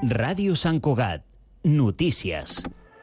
Ràdio Sant Cugat. Notícies.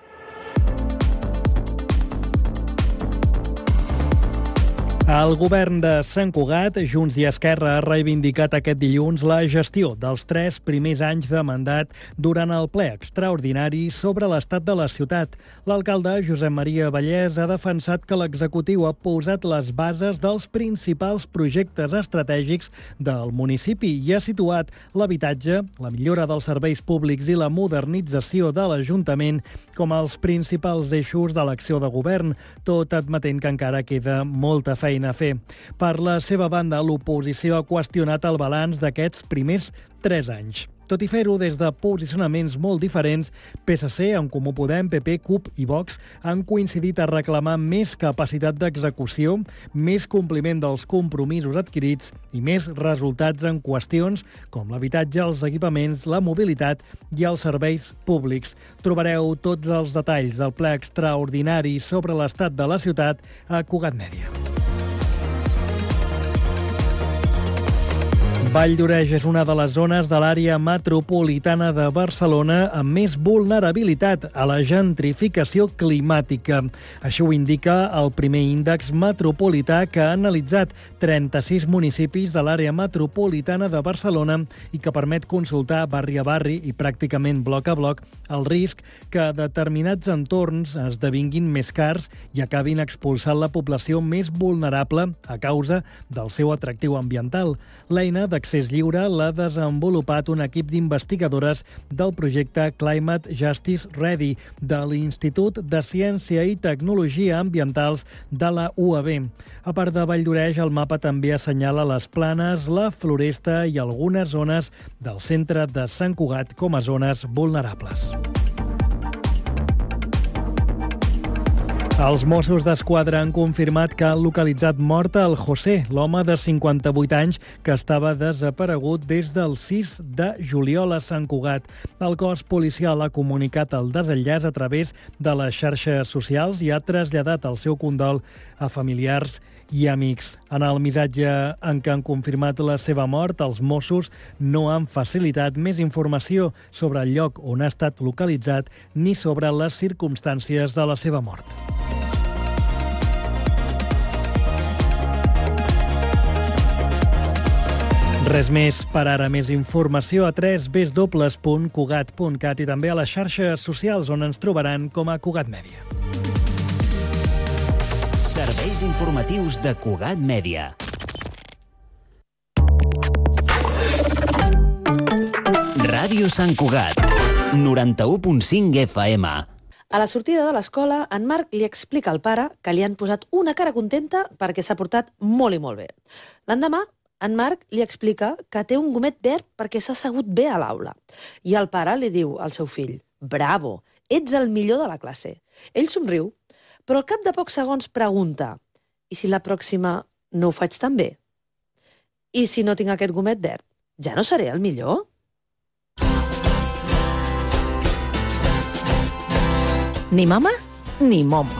El govern de Sant Cugat, Junts i Esquerra, ha reivindicat aquest dilluns la gestió dels 3 primers anys de mandat durant el ple extraordinari sobre l'estat de la ciutat. L'alcalde, Josep Maria Vallès, ha defensat que l'executiu ha posat les bases dels principals projectes estratègics del municipi i ha situat l'habitatge, la millora dels serveis públics i la modernització de l'Ajuntament com els principals eixos de l'acció de govern, tot admetent que encara queda molta feina a fer. Per la seva banda, l'oposició ha qüestionat el balanç d'aquests primers 3 anys. Tot i fer-ho des de posicionaments molt diferents, PSC, En Comú Podem, PP, CUP i Vox han coincidit a reclamar més capacitat d'execució, més compliment dels compromisos adquirits i més resultats en qüestions com l'habitatge, els equipaments, la mobilitat i els serveis públics. Trobareu tots els detalls del ple extraordinari sobre l'estat de la ciutat a Cugat Mèdia. Valldoreix és una de les zones de l'àrea metropolitana de Barcelona amb més vulnerabilitat a la gentrificació climàtica. Això ho indica el primer índex metropolità que ha analitzat 36 municipis de l'àrea metropolitana de Barcelona i que permet consultar barri a barri i pràcticament bloc a bloc el risc que determinats entorns esdevinguin més cars i acabin expulsant la població més vulnerable a causa del seu atractiu ambiental. L'eina d'accés lliure l'ha desenvolupat un equip d'investigadores del projecte Climate Justice Ready de l'Institut de Ciència i Tecnologia Ambientals de la UAB. A part de Valldoreix, el mapa també assenyala les planes, la floresta i algunes zones del centre de Sant Cugat com a zones vulnerables. Els Mossos d'Esquadra han confirmat que han localitzat mort el José, l'home de 58 anys que estava desaparegut des del 6 de juliol a Sant Cugat. El cos policial ha comunicat el desenllaç a través de les xarxes socials i ha traslladat el seu condol a familiars i amics. En el missatge en què han confirmat la seva mort, els Mossos no han facilitat més informació sobre el lloc on ha estat localitzat ni sobre les circumstàncies de la seva mort. Res més per ara. Més informació a www.cugat.cat i també a les xarxes socials on ens trobaran com a Cugat Mèdia. Serveis informatius de Cugat Mèdia. Ràdio Sant Cugat, 91.5 FM. A la sortida de l'escola, en Marc li explica al pare que li han posat una cara contenta perquè s'ha portat molt i molt bé. L'endemà, en Marc li explica que té un gomet verd perquè s'ha assegut bé a l'aula. I el pare li diu al seu fill: «Bravo, ets el millor de la classe». Ell somriu, però al cap de pocs segons pregunta: «I si la pròxima no ho faig tan bé? I si no tinc aquest gomet verd, ja no seré el millor?» Ni mama ni momo.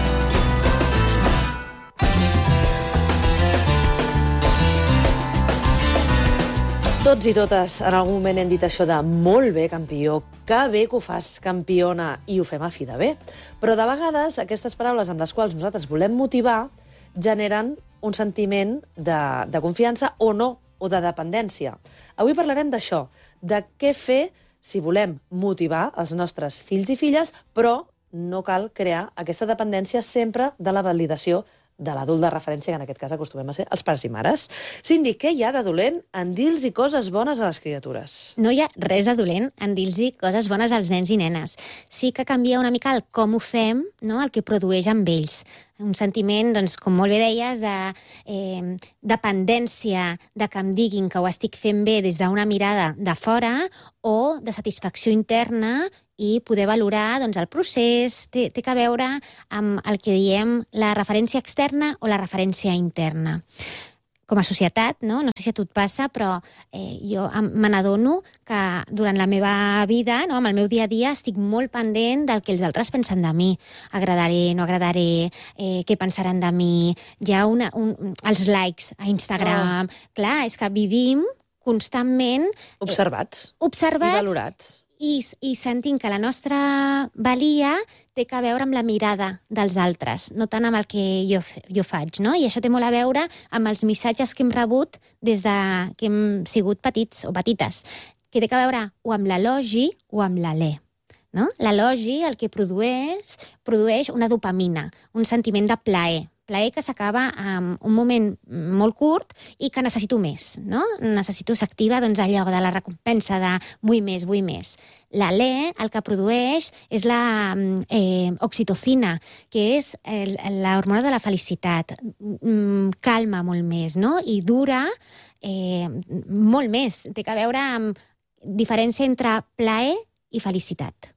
Tots i totes en algun moment hem dit això de molt bé, campió, que bé que ho fas, campiona, i ho fem a fi de bé. Però de vegades aquestes paraules amb les quals nosaltres volem motivar generen un sentiment de confiança o no, o de dependència. Avui parlarem d'això, de què fer si volem motivar els nostres fills i filles, però no cal crear aquesta dependència sempre de la validació de l'adult de referència, que en aquest cas acostumem a ser els pares i mares. Cindy, què hi ha de dolent en dir-los coses bones a les criatures? No hi ha res de dolent en dir-los coses bones als nens i nenes. Sí que canvia una mica el com ho fem, no? El que produeix amb ells. Un sentiment, doncs, com molt bé deies, de dependència, de que em diguin que ho estic fent bé des d'una mirada de fora o de satisfacció interna i poder valorar doncs, el procés. Té a veure amb el que diem la referència externa o la referència interna. Com a societat, no sé si a tu et passa, però jo me n'adono que durant la meva vida, amb el meu dia a dia, estic molt pendent del que els altres pensen de mi. Agradaré, no agradaré, què pensaran de mi. Hi ha els likes a Instagram. Clar, és que vivim constantment observats i valorats. i sentim que la nostra valia té a veure amb la mirada dels altres, no tant amb el que jo faig, no? I això té molt a veure amb els missatges que hem rebut des que hem sigut petits o petites, que té a veure o amb l'elogi o amb l'alè. No? L'elogi el que produeix una dopamina, un sentiment de plaer que s'acaba en un moment molt curt i que necessito més, no? S'activa allò de la recompensa de vull més. L'alè el que produeix és la oxitocina, que és l'hormona de la felicitat. Calma molt més, no? I dura molt més. Té a veure amb diferència entre plaer i felicitat.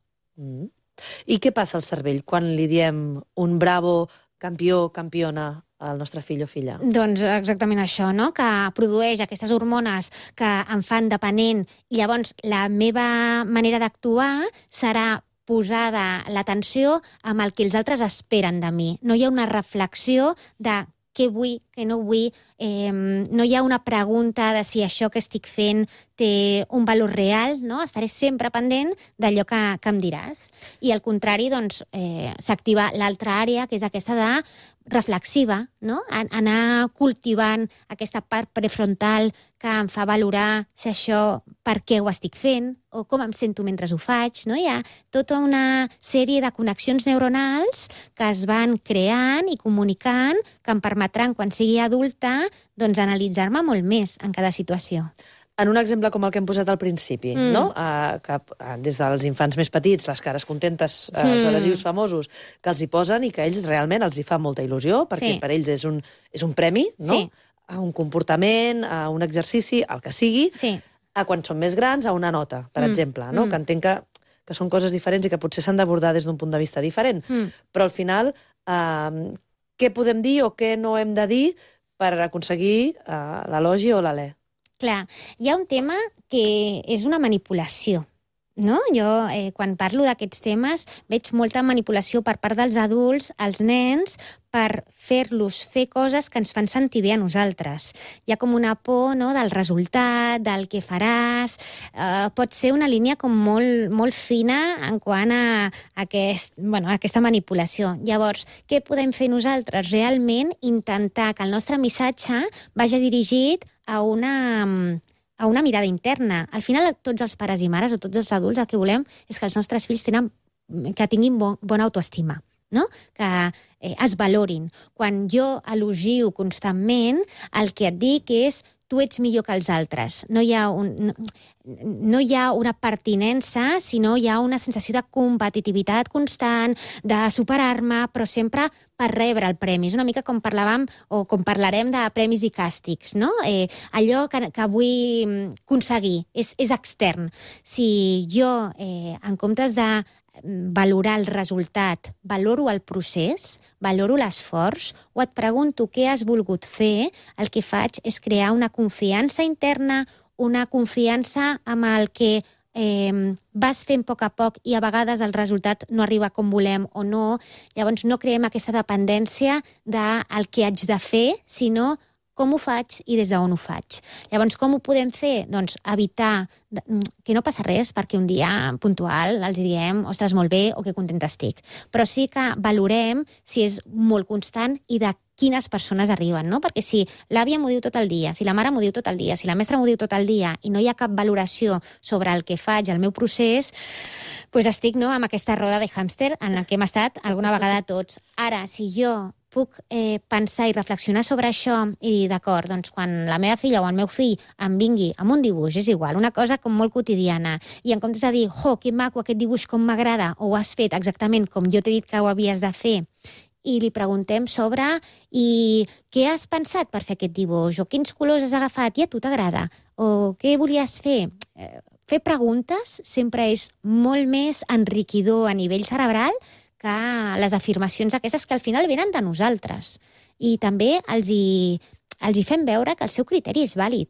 I què passa al cervell quan li diem un bravo, campió, campiona al nostre fill o filla? Doncs exactament això, no? Que produeix aquestes hormones que em fan dependent i llavors la meva manera d'actuar serà posada l'atenció amb el que els altres esperen de mi. No hi ha una reflexió de què vull, què no vull, no hi ha una pregunta de si això que estic fent té un valor real, no? Estaré sempre pendent d'allò que em diràs. I al contrari, doncs, s'activa l'altra àrea, que és aquesta de reflexiva, no? Anar cultivant aquesta part prefrontal que em fa valorar si això per què ho estic fent o com em sento mentre ho faig, no? Hi ha tota una sèrie de connexions neuronals que es van creant i comunicant que em permetran, quan sigui adulta, doncs analitzar-me molt més en cada situació. En un exemple com el que hem posat al principi, no? Que des dels infants més petits, les cares contentes, els adhesius famosos, que els hi posen i que a ells realment els hi fa molta il·lusió, perquè per ells és un premi, no? A un comportament, a un exercici, el que sigui, a quan són més grans, a una nota, per exemple, no? Que entenc que són coses diferents i que potser s'han d'abordar des d'un punt de vista diferent. Però al final, què podem dir o què no hem de dir per aconseguir l'elogi o l'alè? Clar, hi ha un tema que és una manipulació, no? Jo, quan parlo d'aquests temes, veig molta manipulació per part dels adults, als nens, per fer-los fer coses que ens fan sentir bé a nosaltres. Hi ha com una por, no?, del resultat, del que faràs. Pot ser una línia com molt fina en quant a aquesta manipulació. Llavors, què podem fer nosaltres? Realment intentar que el nostre missatge vagi dirigit a una mirada interna. Al final, tots els pares i mares o tots els adults el que volem és que els nostres fills tinguin bona autoestima, no? Que es valorin. Quan jo elogio constantment, el que et dic és tu ets millor que els altres. No hi ha una pertinença, sinó hi ha una sensació de competitivitat constant, de superar-me, però sempre per rebre el premi. És una mica com parlàvem o com parlarem de premis i càstigs, no? Allò que vull aconseguir és extern. Si jo, en comptes de valorar el resultat, valoro el procés, valoro l'esforç, o et pregunto què has volgut fer, el que faig és crear una confiança interna, una confiança amb el que vas fent a poc i a vegades el resultat no arriba com volem o no. Llavors no creem aquesta dependència del que haig de fer, sinó com ho faig i des d'on ho faig. Llavors, com ho podem fer? Doncs evitar que no passa res perquè un dia puntual els diem ostres, molt bé, o que contenta estic. Però sí que valorem si és molt constant i de quines persones arriben, no? Perquè si l'àvia m'ho diu tot el dia, si la mare m'ho diu tot el dia, si la mestra m'ho diu tot el dia i no hi ha cap valoració sobre el que faig, el meu procés, doncs estic amb aquesta roda de hàmster en la que hem estat alguna vegada tots. Ara, si jo puc pensar i reflexionar sobre això i dir, d'acord, doncs quan la meva filla o el meu fill em vingui amb un dibuix, és igual, una cosa com molt quotidiana, i en comptes de dir, que maco aquest dibuix, com m'agrada, o ho has fet exactament com jo t'he dit que ho havies de fer, i li preguntem sobre i què has pensat per fer aquest dibuix, o quins colors has agafat i a tu t'agrada, o què volies fer. Fer preguntes sempre és molt més enriquidor a nivell cerebral que les afirmacions aquestes que al final venen de nosaltres. I també els hi fem veure que el seu criteri és vàlid,